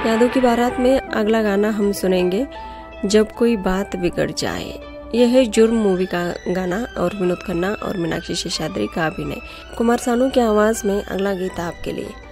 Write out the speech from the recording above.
यादों की बारात में अगला गाना हम सुनेंगे जब कोई बात बिगड़ जाए। यह है जुर्म मूवी का गाना और विनोद खन्ना और मीनाक्षी शेषाद्री का अभिनय। कुमार सानू की आवाज में अगला गीत आपके लिए।